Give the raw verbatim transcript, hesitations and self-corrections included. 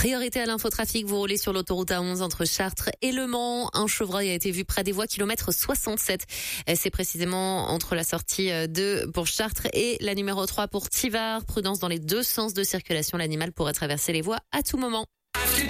Priorité à l'infotrafic, vous roulez sur l'autoroute A onze entre Chartres et Le Mans. Un chevreuil a été vu près des voies kilomètre soixante-sept. C'est précisément entre la sortie deux pour Chartres et la numéro trois pour Tivars. Prudence dans les deux sens de circulation. L'animal pourrait traverser les voies à tout moment.